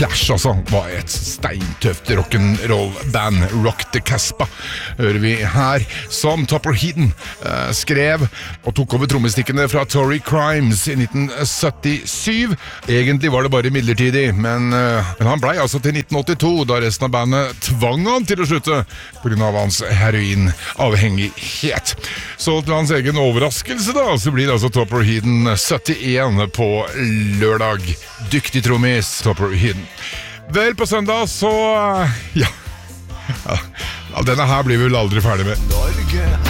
Clash altså var et steintøft rock'n'roll-band. Rock the Casbah hører vi her, som Topper Heaton skrev og tok over trommestikkene fra Tory Crimes i 1977. Egentlig var det bare midlertidig, men han ble altså til 1982, da resten av bandet tvang han til å slutte på grunn av hans heroinavhengighet. Så til hans egen overraskelse da, så blir det altså Topper Heaton 71 på lørdag. Dyktig trommis, Topper Heaton. Vel, på søndag så... Ja, denne her blir vi vel aldri ferdig med. Norge